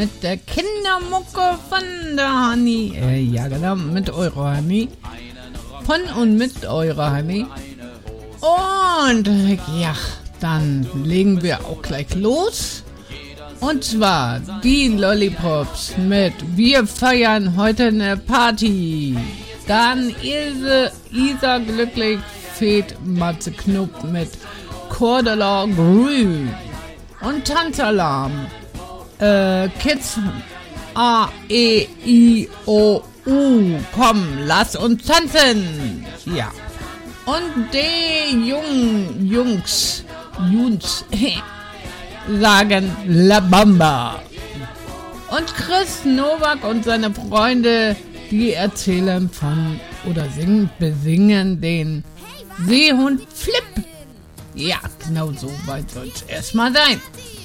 Mit der Kindermucke von der Hanni. Ja genau, mit eurer Hanni. Von und mit eurer Hanni. Und ja, dann legen wir auch gleich los. Und zwar die Lollipops mit Wir feiern heute eine Party. Dann Isa glücklich, Fed Matze Knupp mit Cordula Grün. Und Tanzalarm. Kids A, E, I, O, U. Komm, lass uns tanzen. Ja. Und die Jungs sagen La Bamba. Und Chris Nowak und seine Freunde, die erzählen von oder besingen den Seehund Flip. Ja, genau so weit soll es erstmal sein.